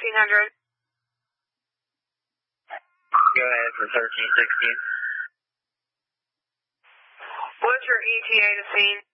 1300. Go ahead for 1316. What's your ETA to scene?